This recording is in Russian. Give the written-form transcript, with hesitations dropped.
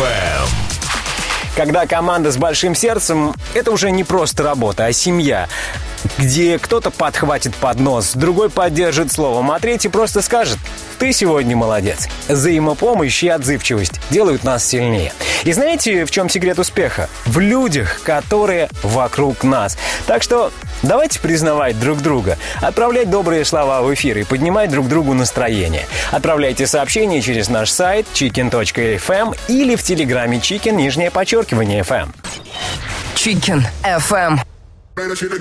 FM. Когда команда с большим сердцем, это уже не просто работа, а семья, где кто-то подхватит поднос, другой поддержит словом, а третий просто скажет: «Ты сегодня молодец». Взаимопомощь и отзывчивость делают нас сильнее. И знаете, в чем секрет успеха? В людях, которые вокруг нас. Так что давайте признавать друг друга, отправлять добрые слова в эфир и поднимать друг другу настроение. Отправляйте сообщения через наш сайт chicken.fm или в телеграме chicken_FM. Chicken FM.